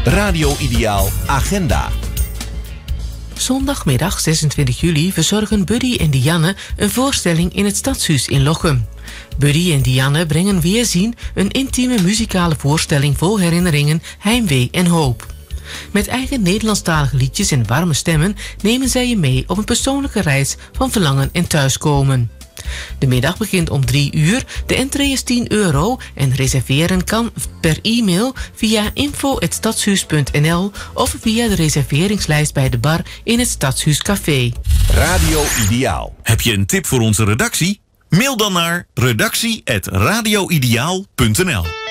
Radio Ideaal Agenda. Zondagmiddag 26 juli verzorgen Buddy en Dianne een voorstelling in het Stadshuis in Lochem. Buddy en Dianne brengen Weerzien, een intieme muzikale voorstelling vol herinneringen, heimwee en hoop. Met eigen Nederlandstalige liedjes en warme stemmen nemen zij je mee op een persoonlijke reis van verlangen en thuiskomen. De middag begint om 3 uur, de entree is €10 en reserveren kan per e-mail via info@stadshuis.nl of via de reserveringslijst bij de bar in het Stadshuis Café. Radio Ideaal. Heb je een tip voor onze redactie? Mail dan naar redactie@radioideaal.nl.